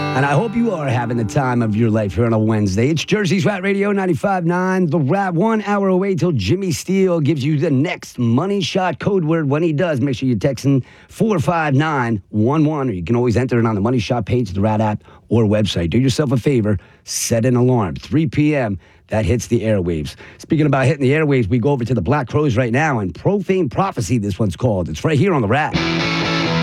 And I hope you are having the time of your life here on a Wednesday. It's Jersey's Rat Radio 95.9. The Rat, 1 hour away till Jimmy Steele gives you the next money shot code word. When he does, make sure you're texting 45911, or you can always enter it on the Money Shot page of the Rat app or website. Do yourself a favor, set an alarm. 3 p.m., that hits the airwaves. Speaking about hitting the airwaves, we go over to the Black Crowes right now, and Profane Prophecy, this one's called. It's right here on the Rat.